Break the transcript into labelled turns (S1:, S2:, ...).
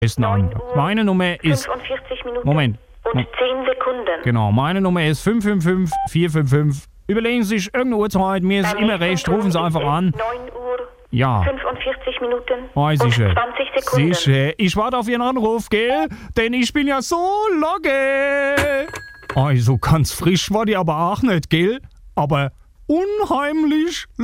S1: Ist ein
S2: 9
S1: anderer.
S2: Uhr,
S1: Meine Nummer ist...
S2: 45 Minuten
S1: Moment.
S2: und 10 Sekunden.
S1: Genau, meine Nummer ist 555 455. Überlegen Sie sich irgendeine Uhrzeit, mir ist
S2: Beim
S1: immer
S2: nächsten
S1: recht, rufen Sie
S2: Turm
S1: einfach
S2: ist es
S1: an.
S2: 9 Uhr,
S1: Ja.
S2: 45 Minuten
S1: Oh,
S2: und
S1: sicher.
S2: 20 Sekunden.
S1: Sicher. Ich warte auf Ihren Anruf, gell? Denn ich bin ja so logge. Also ganz frisch war die aber auch nicht, gell? Aber unheimlich